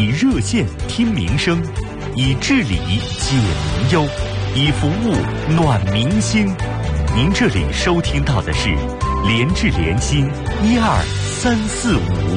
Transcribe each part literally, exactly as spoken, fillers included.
以热线听民生，以治理解民忧，以服务暖民心。您这里收听到的是联治联心一二三四五。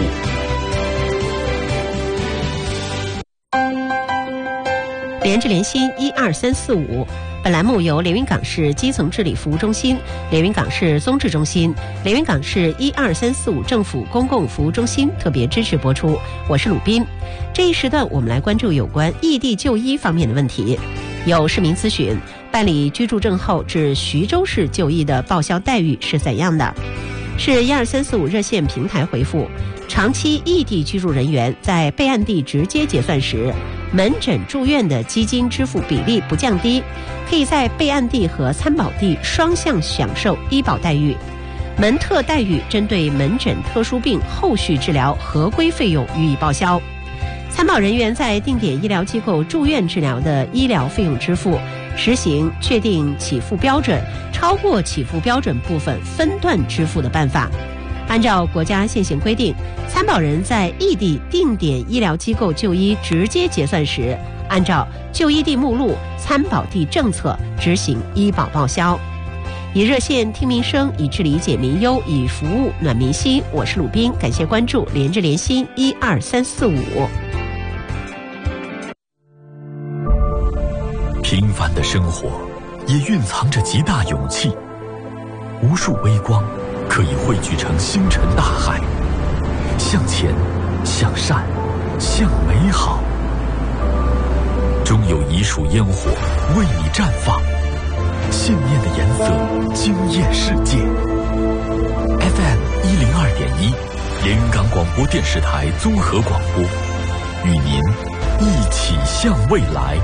联治联心一二三四五。本栏目由连云港市基层治理服务中心、连云港市综治中心、连云港市一二三四五政府公共服务中心特别支持播出。我是鲁斌。这一时段我们来关注有关异地就医方面的问题。有市民咨询，办理居住证后至徐州市就医的报销待遇是怎样的？是一二三四五热线平台回复，长期异地居住人员在备案地直接结算时，门诊住院的基金支付比例不降低，可以在备案地和参保地双向享受医保待遇。门特待遇针对门诊特殊病后续治疗合规费用予以报销。参保人员在定点医疗机构住院治疗的医疗费用支付，实行确定起付标准，超过起付标准部分分段支付的办法。按照国家现行规定，参保人在异地定点医疗机构就医直接结算时，按照就医地目录、参保地政策执行医保报销。以热线听民生，以治理解民忧，以服务暖民心。我是鲁斌，感谢关注联治联心一二三四五。 平凡的生活也蕴藏着极大勇气，无数微光可以汇聚成星辰大海，向前，向善，向美好。终有一束烟火为你绽放，信念的颜色惊艳世界。F M 一零二点一，连云港广播电视台综合广播，与您一起向未来。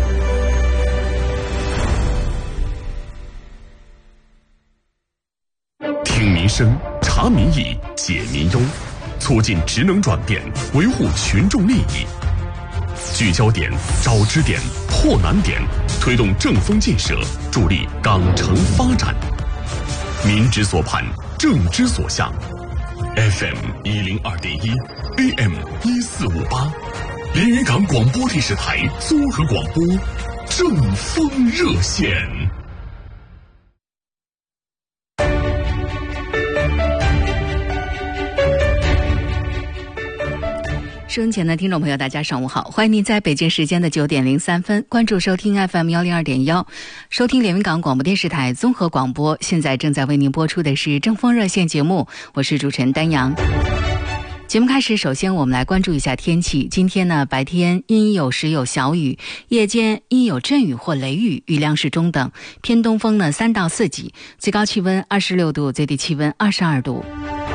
听民生，查民意，解民忧，促进职能转变，维护群众利益。聚焦点，找支点，破难点，推动正风建设，助力港城发展。民之所盼，政之所向。F M 一零二点一 ，A M 一四五八，连云港广播电视台综合广播，正风热线。 收音前的听众朋友，大家上午好，欢迎您在北京时间的九点零三分关注收听 F M 幺零二点幺，收听连云港广播电视台综合广播。现在正在为您播出的是正风热线节目，我是主持人丹阳。节目开始，首先我们来关注一下天气。今天呢，白天阴有时有小雨，夜间阴有阵雨或雷雨，雨量是中等，偏东风呢三到四级，最高气温二十六度，最低气温二十二度。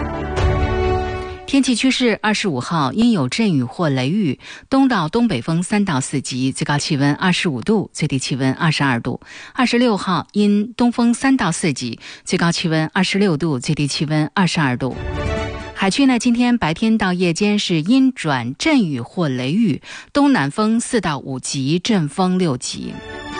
天气趋势：二十五号阴有阵雨或雷雨，东到东北风三到四级，最高气温二十五度，最低气温二十二度。二十六号阴东风三到四级，最高气温二十六度，最低气温二十二度。海区呢，今天白天到夜间是阴转阵雨或雷雨，东南风四到五级，阵风六级。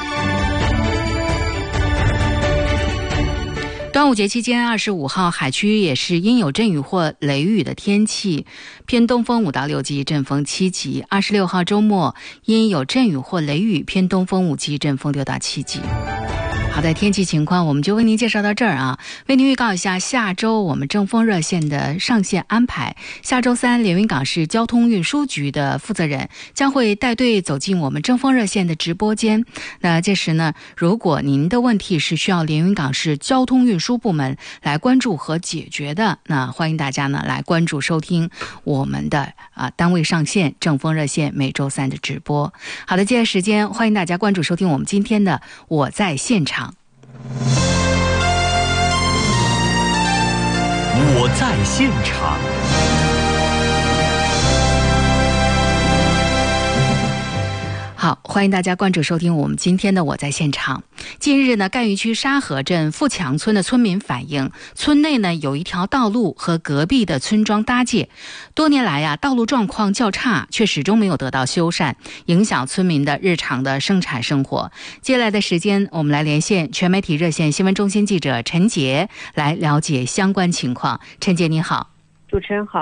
端午节期间，二十五号海区也是阴有阵雨或雷雨的天气，偏东风五到六级，阵风七级。二十六号周末阴有阵雨或雷雨，偏东风五级，阵风六到七级。好的，天气情况我们就为您介绍到这儿啊。为您预告一下下周我们正风热线的上线安排。下周三，连云港市交通运输局的负责人将会带队走进我们正风热线的直播间。那届时呢，如果您的问题是需要连云港市交通运输部门来关注和解决的，那欢迎大家呢来关注收听我们的啊单位上线正风热线每周三的直播。好的，接下来时间欢迎大家关注收听我们今天的我在现场。 我在现场。 好，欢迎大家关注收听我们今天的我在现场。近日呢，赣榆区沙河镇富强村的村民反映，村内呢有一条道路和隔壁的村庄搭界，多年来呀，道路状况较差，却始终没有得到修缮，影响村民的日常的生产生活。接下来的时间，我们来连线全媒体热线新闻中心记者陈杰，来了解相关情况。陈杰你好。 主持人好。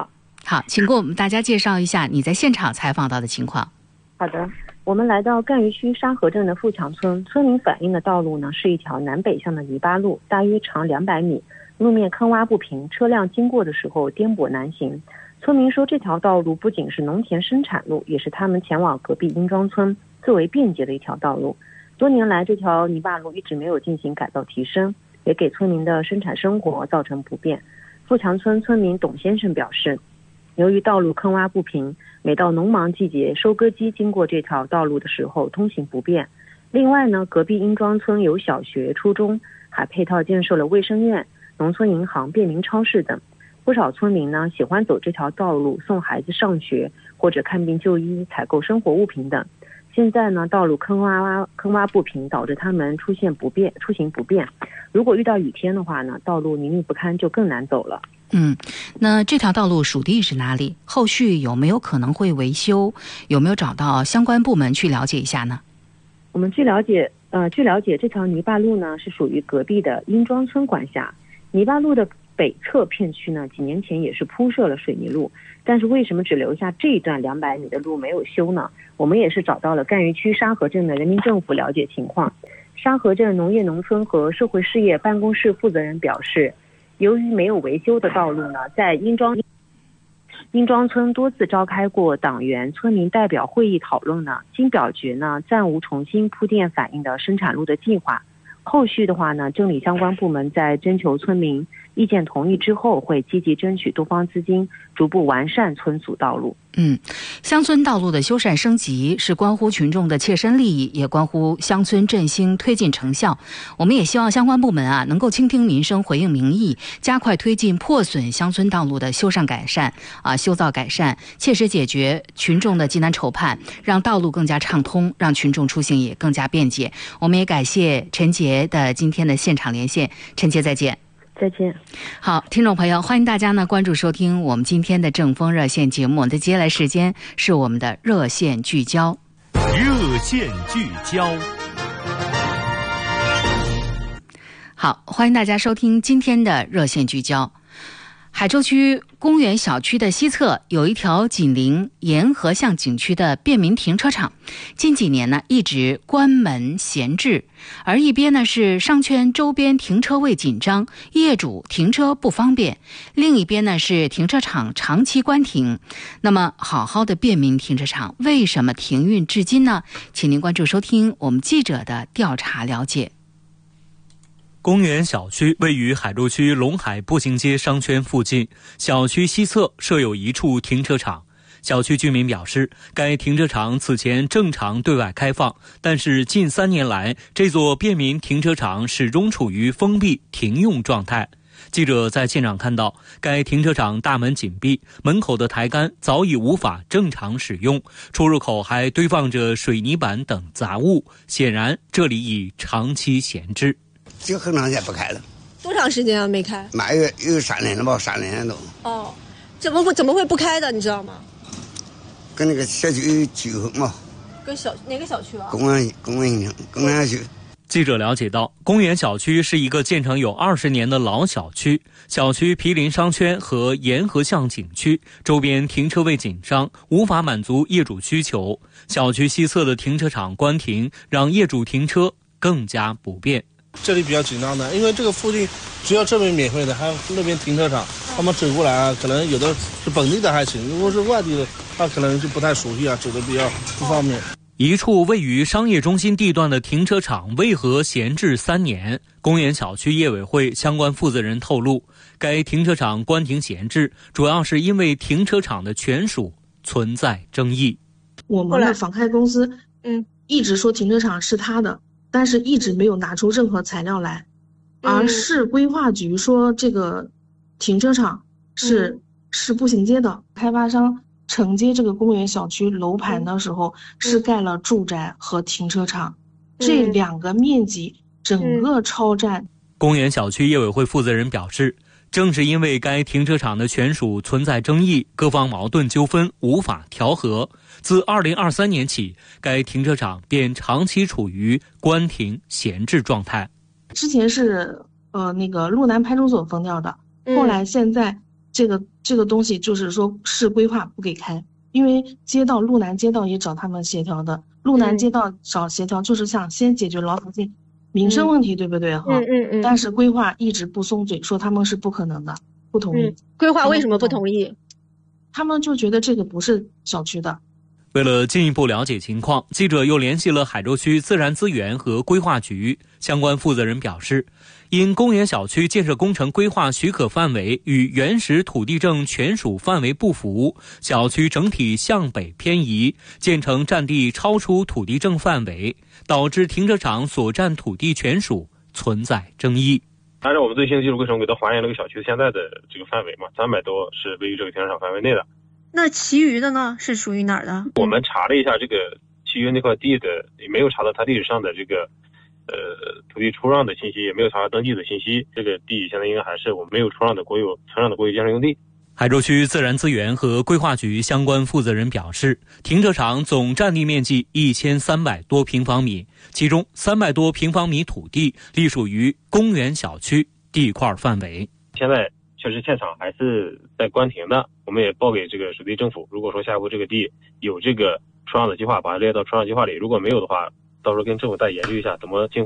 好，请给我们大家介绍一下你在现场采访到的情况。 好的，我们来到赣榆区沙河镇的富强村，村民反映的道路呢是一条南北向的泥巴路，大约长两百米，路面坑洼不平，车辆经过的时候颠簸难行。村民说，这条道路不仅是农田生产路，也是他们前往隔壁殷庄村最为便捷的一条道路。多年来，这条泥巴路一直没有进行改造提升，也给村民的生产生活造成不便。富强村村民董先生表示，由于道路坑洼不平，每到农忙季节，收割机经过这条道路的时候通行不便。另外呢，隔壁殷庄村有小学、初中，还配套建设了卫生院、农村银行、便民超市等。不少村民呢喜欢走这条道路送孩子上学，或者看病就医、采购生活物品等。现在呢，道路坑洼坑洼不平，导致他们出现不便，出行不便。如果遇到雨天的话呢，道路泥泞不堪，就更难走了。 嗯，那这条道路属地是哪里？后续有没有可能会维修？有没有找到相关部门去了解一下呢？ 我们据了解，呃，据了解，这条泥巴路呢是属于隔壁的殷庄村管辖。泥巴路的北侧片区呢，几年前也是铺设了水泥路，但是为什么只留下这一段两百米的路没有修呢？我们也是找到了赣榆区沙河镇的人民政府了解情况。沙河镇农业农村和社会事业办公室负责人表示，由于没有维修的道路呢，在殷庄殷庄村多次召开过党员、村民代表会议讨论呢，经表决呢，暂无重新铺垫反映的生产路的计划。后续的话呢，镇里相关部门在征求村民意见同意之后，会积极争取多方资金，逐步完善村组道路。 嗯，乡村道路的修缮升级是关乎群众的切身利益，也关乎乡村振兴推进成效。我们也希望相关部门啊能够倾听民生，回应民意，加快推进破损乡村道路的修缮改善啊修造改善，切实解决群众的急难愁盼，让道路更加畅通，让群众出行也更加便捷。我们也感谢陈杰的今天的现场连线，陈杰再见。 再见。 好，听众朋友，欢迎大家呢关注收听我们今天的正风热线节目。那接下来时间是我们的热线聚焦。 热线聚焦。 好，欢迎大家收听今天的热线聚焦。海州区公园小区的西侧有一条紧邻沿河巷景区的便民停车场，近几年呢一直关门闲置，而一边呢是商圈周边停车位紧张，业主停车不方便，另一边呢是停车场长期关停。那么好好的便民停车场为什么停运至今呢？请您关注收听我们记者的调查了解。 公园小区位于海州区龙海步行街商圈附近，小区西侧设有一处停车场。小区居民表示，该停车场此前正常对外开放，但是近三年来，这座便民停车场始终处于封闭停用状态。记者在现场看到，该停车场大门紧闭，门口的台杆早已无法正常使用，出入口还堆放着水泥板等杂物，显然这里已长期闲置。 就很长时间不开了。 多长时间啊？没开？ 马有有三年了吧，三年都。 哦，怎么会怎么会不开的？你知道吗？ 跟那个小区有纠纷嘛。 跟小哪个小区啊？ 公园公园公园小区。 记者了解到，公园小区是一个建成有二十年的老小区，小区毗邻商圈和沿河巷景区，周边停车位紧张，无法满足业主需求。小区西侧的停车场关停，让业主停车更加不便。 这里比较紧张的，因为这个附近只有这边免费的，还有那边停车场，他们走过来啊，可能有的是本地的还行，如果是外地的，他可能就不太熟悉啊，走的比较不方便。 一处位于商业中心地段的停车场为何闲置三年？公园小区业委会相关负责人透露，该停车场关停闲置，主要是因为停车场的权属存在争议。 我们的房开公司，嗯，一直说停车场是他的。但是一直没有拿出任何材料来，而市规划局说这个停车场是市步行街的，开发商承接这个公园小区楼盘的时候是盖了住宅和停车场，这两个面积整个超占。 公园小区业委会负责人表示，正是因为该停车场的权属存在争议，各方矛盾纠纷无法调和，自二零二三年起，该停车场便长期处于关停闲置状态。 之前是呃那个路南派出所封掉的，后来现在这个这个东西就是说市规划不给开，因为街道路南街道也找他们协调的，路南街道找协调就是想先解决老百姓民生问题，嗯、对不对哈？ 嗯嗯嗯。 但是规划一直不松嘴，说他们是不可能的，不同意。 嗯、规划为什么不同意？ 他们就觉得这个不是小区的。 为了进一步了解情况，记者又联系了海州区自然资源和规划局相关负责人，表示，因公园小区建设工程规划许可范围与原始土地证权属范围不符，小区整体向北偏移，建成占地超出土地证范围，导致停车场所占土地权属存在争议。 按照我们最新的技术规程给它还原了个小区现在的这个范围嘛，三百多是位于这个停车场范围内的。 那其余的呢，是属于哪儿的？ 我们查了一下这个其余那块地的，也没有查到它地址上的这个呃土地出让的信息，也没有查到登记的信息。这个地现在应该还是我们没有出让的国有承让的国有建设用地。 海州区自然资源和规划局相关负责人表示，停车场总占地面积一千三百多平方米，其中三百多平方米土地隶属于公园小区地块范围。 现在确实现场还是在关停的，我们也报给这个属地政府，如果说下一步这个地有这个出让的计划，把它列到出让计划里，如果没有的话，到时候跟政府再研究一下怎么尽快